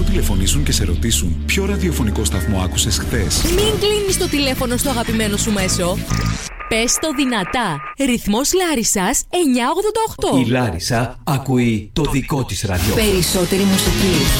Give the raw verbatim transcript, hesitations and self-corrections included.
τηλεφωνήσουν και σε ρωτήσουν ποιο ραδιοφωνικό σταθμό άκουσες χθες? Μην κλείνεις το τηλέφωνο στο αγαπημένο σου μέσο. Πες το δυνατά. Ρυθμός Λάρισσας εννιακόσια ογδόντα οκτώ. Η Λάρισα ακούει το δικό της ραδιόφωνο. Περισσότερη μουσική.